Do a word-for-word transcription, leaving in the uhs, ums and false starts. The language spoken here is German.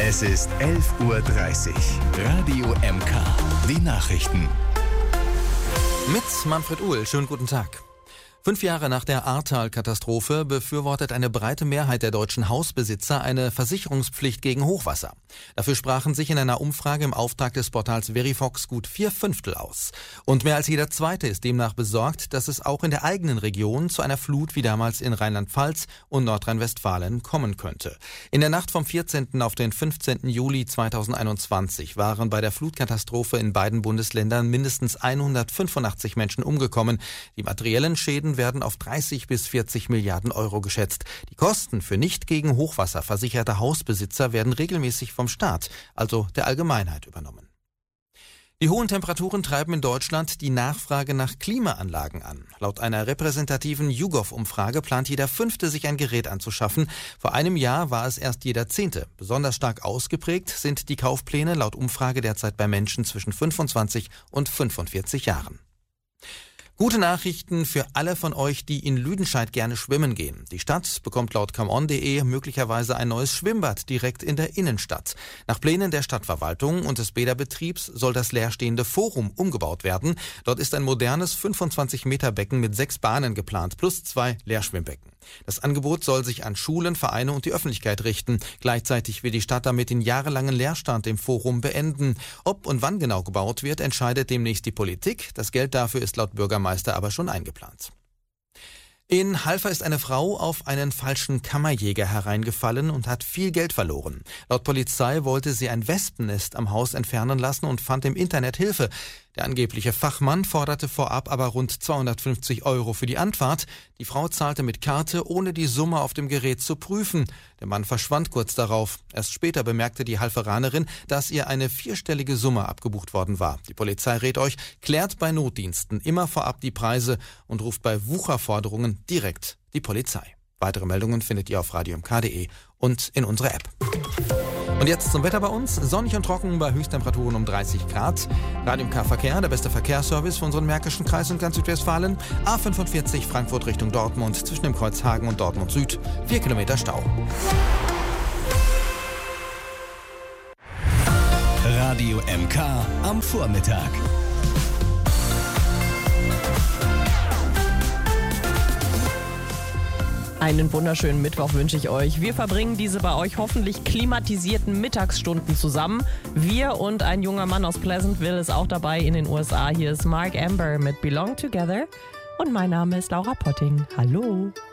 Es ist elf Uhr dreißig. Radio M K. Die Nachrichten. Mit Manfred Uhl. Schönen guten Tag. Fünf Jahre nach der Ahrtal-Katastrophe befürwortet eine breite Mehrheit der deutschen Hausbesitzer eine Versicherungspflicht gegen Hochwasser. Dafür sprachen sich in einer Umfrage im Auftrag des Portals Verifox gut vier Fünftel aus. Und mehr als jeder Zweite ist demnach besorgt, dass es auch in der eigenen Region zu einer Flut wie damals in Rheinland-Pfalz und Nordrhein-Westfalen kommen könnte. In der Nacht vom vierzehnten auf den fünfzehnten Juli zweitausendeinundzwanzig waren bei der Flutkatastrophe in beiden Bundesländern mindestens hundertfünfundachtzig Menschen umgekommen. Die materiellen Schäden werden auf dreißig bis vierzig Milliarden Euro geschätzt. Die Kosten für nicht gegen Hochwasser versicherte Hausbesitzer werden regelmäßig vom Staat, also der Allgemeinheit, übernommen. Die hohen Temperaturen treiben in Deutschland die Nachfrage nach Klimaanlagen an. Laut einer repräsentativen YouGov-Umfrage plant jeder Fünfte, sich ein Gerät anzuschaffen. Vor einem Jahr war es erst jeder Zehnte. Besonders stark ausgeprägt sind die Kaufpläne laut Umfrage derzeit bei Menschen zwischen fünfundzwanzig und fünfundvierzig Jahren. Gute Nachrichten für alle von euch, die in Lüdenscheid gerne schwimmen gehen. Die Stadt bekommt laut come on punkt de möglicherweise ein neues Schwimmbad direkt in der Innenstadt. Nach Plänen der Stadtverwaltung und des Bäderbetriebs soll das leerstehende Forum umgebaut werden. Dort ist ein modernes fünfundzwanzig Meter Becken mit sechs Bahnen geplant, plus zwei Leerschwimmbecken. Das Angebot soll sich an Schulen, Vereine und die Öffentlichkeit richten. Gleichzeitig will die Stadt damit den jahrelangen Leerstand im Forum beenden. Ob und wann genau gebaut wird, entscheidet demnächst die Politik. Das Geld dafür ist laut Bürgermeister aber schon eingeplant. In Halver ist eine Frau auf einen falschen Kammerjäger hereingefallen und hat viel Geld verloren. Laut Polizei wollte sie ein Wespennest am Haus entfernen lassen und fand im Internet Hilfe. Der angebliche Fachmann forderte vorab aber rund zweihundertfünfzig Euro für die Anfahrt. Die Frau zahlte mit Karte, ohne die Summe auf dem Gerät zu prüfen. Der Mann verschwand kurz darauf. Erst später bemerkte die Halveranerin, dass ihr eine vierstellige Summe abgebucht worden war. Die Polizei rät euch, klärt bei Notdiensten immer vorab die Preise und ruft bei Wucherforderungen direkt die Polizei. Weitere Meldungen findet ihr auf radio m k punkt de und in unserer App. Und jetzt zum Wetter bei uns. Sonnig und trocken bei Höchsttemperaturen um dreißig Grad. Radio M K Verkehr, der beste Verkehrsservice für unseren Märkischen Kreis und ganz Südwestfalen. A fünfundvierzig Frankfurt Richtung Dortmund zwischen dem Kreuz Hagen und Dortmund Süd. Vier Kilometer Stau. Radio M K am Vormittag. Einen wunderschönen Mittwoch wünsche ich euch. Wir verbringen diese bei euch hoffentlich klimatisierten Mittagsstunden zusammen. Wir und ein junger Mann aus Pleasantville ist auch dabei in den U S A. Hier ist Mark Amber mit Belong Together. Und mein Name ist Laura Potting. Hallo.